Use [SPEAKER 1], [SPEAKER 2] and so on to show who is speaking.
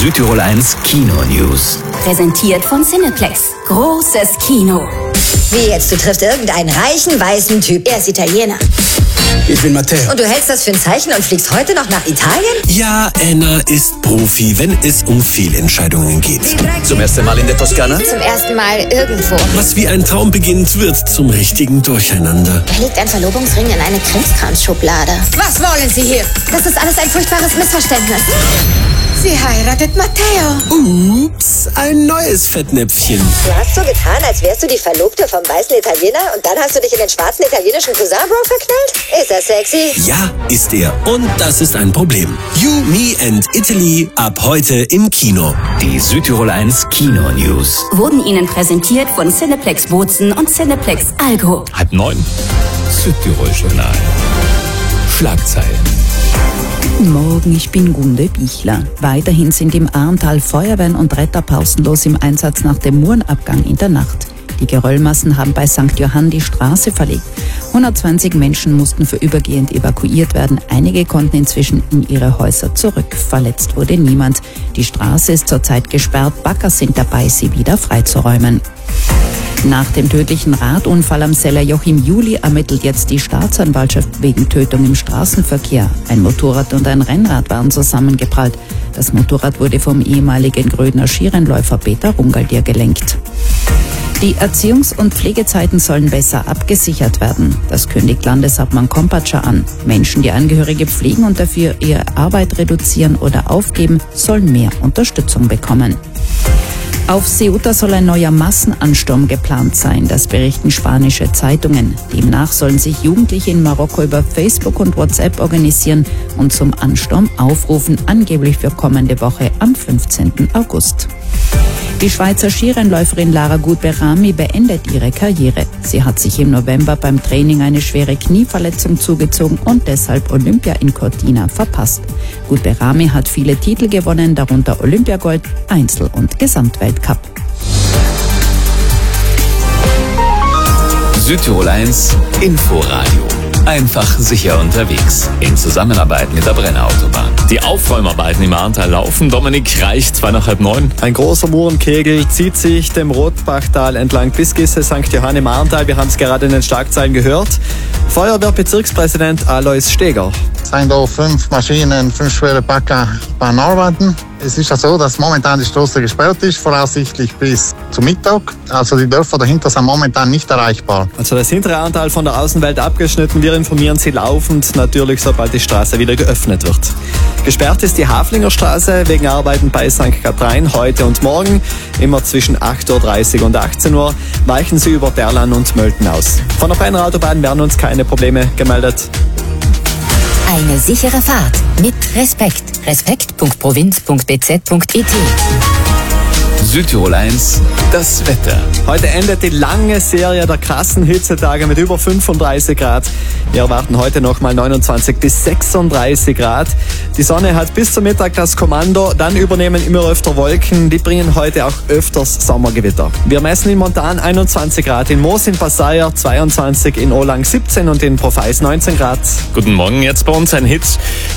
[SPEAKER 1] Südtirol 1 Kino-News.
[SPEAKER 2] Präsentiert von Cineplex. Großes Kino.
[SPEAKER 3] Wie jetzt? Du triffst irgendeinen reichen, weißen Typ. Er ist Italiener.
[SPEAKER 4] Ich bin Matteo.
[SPEAKER 3] Und du hältst das für ein Zeichen und fliegst heute noch nach Italien?
[SPEAKER 4] Ja, Anna ist Profi, wenn es um Fehlentscheidungen geht.
[SPEAKER 1] Zum ersten Mal in der Toskana?
[SPEAKER 3] Zum ersten Mal irgendwo.
[SPEAKER 4] Was wie ein Traum beginnt, wird zum richtigen Durcheinander.
[SPEAKER 3] Da liegt ein Verlobungsring in eine Krimskramsschublade. Was wollen Sie hier? Das ist alles ein furchtbares Missverständnis. Sie heiratet Matteo.
[SPEAKER 4] Ups, ein neues Fettnäpfchen.
[SPEAKER 3] Du hast so getan, als wärst du die Verlobte vom weißen Italiener und dann hast du dich in den schwarzen italienischen Cousin-Bro verknallt? Ist das sexy?
[SPEAKER 4] Ja, ist er. Und das ist ein Problem. You, Me and Italy ab heute im Kino.
[SPEAKER 1] Die Südtirol 1 Kino-News.
[SPEAKER 2] Wurden Ihnen präsentiert von Cineplex Bozen und Cineplex Algo.
[SPEAKER 5] 8:30. Südtirol Journal. Schlagzeilen.
[SPEAKER 6] Guten Morgen, ich bin Gunde Bichler. Weiterhin sind im Ahrntal Feuerwehren und Retter pausenlos im Einsatz nach dem Murenabgang in der Nacht. Die Geröllmassen haben bei St. Johann die Straße verlegt. 120 Menschen mussten vorübergehend evakuiert werden. Einige konnten inzwischen in ihre Häuser zurück. Verletzt wurde niemand. Die Straße ist zurzeit gesperrt. Bagger sind dabei, sie wieder freizuräumen. Nach dem tödlichen Radunfall am Sellerjoch im Juli ermittelt jetzt die Staatsanwaltschaft wegen Tötung im Straßenverkehr. Ein Motorrad und ein Rennrad waren zusammengeprallt. Das Motorrad wurde vom ehemaligen Grödner Skirennläufer Peter Rungaldier gelenkt. Die Erziehungs- und Pflegezeiten sollen besser abgesichert werden. Das kündigt Landeshauptmann Kompatscher an. Menschen, die Angehörige pflegen und dafür ihre Arbeit reduzieren oder aufgeben, sollen mehr Unterstützung bekommen. Auf Ceuta soll ein neuer Massenansturm geplant sein, das berichten spanische Zeitungen. Demnach sollen sich Jugendliche in Marokko über Facebook und WhatsApp organisieren und zum Ansturm aufrufen, angeblich für kommende Woche am 15. August. Die Schweizer Skirennläuferin Lara Gut-Berami beendet ihre Karriere. Sie hat sich im November beim Training eine schwere Knieverletzung zugezogen und deshalb Olympia in Cortina verpasst. Gut-Berami hat viele Titel gewonnen, darunter Olympiagold, Einzel- und Gesamtweltcup.
[SPEAKER 1] Südtirol 1 Inforadio. Einfach sicher unterwegs. In Zusammenarbeit mit der Brenner-Autobahn.
[SPEAKER 5] Die Aufräumarbeiten im Ahrntal laufen. Dominik, reicht 8:45.
[SPEAKER 7] Ein großer Murenkegel zieht sich dem Rotbachtal entlang bis Gisse St. Johann im Ahrntal. Wir haben es gerade in den Schlagzeilen gehört. Feuerwehrbezirkspräsident Alois Steger.
[SPEAKER 8] Es sind da 5 Maschinen, 5 schwere Bagger beim Arbeiten. Es ist ja so, dass momentan die Straße gesperrt ist, voraussichtlich bis zum Mittag. Also die Dörfer dahinter sind momentan nicht erreichbar.
[SPEAKER 7] Also das hintere Ahrntal von der Außenwelt abgeschnitten. Wir informieren Sie laufend, natürlich sobald die Straße wieder geöffnet wird. Gesperrt ist die Haflinger Straße wegen Arbeiten bei St. Kathrein heute und morgen. Immer zwischen 8:30 Uhr und 18 Uhr weichen Sie über Berlan und Mölten aus. Von der Brenner Autobahn werden uns keine Probleme gemeldet.
[SPEAKER 9] Eine sichere Fahrt mit Respekt. Respekt.provinz.bz.it.
[SPEAKER 1] Südtirol 1 das Wetter.
[SPEAKER 7] Heute endet die lange Serie der krassen Hitzetage mit über 35 Grad. Wir erwarten heute nochmal 29 bis 36 Grad. Die Sonne hat bis zum Mittag das Kommando, dann übernehmen immer öfter Wolken. Die bringen heute auch öfters Sommergewitter. Wir messen in Montan 21 Grad, in Moos in Passaia 22, in Olang 17 und in Profeis 19 Grad.
[SPEAKER 5] Guten Morgen, jetzt bei uns ein Hit.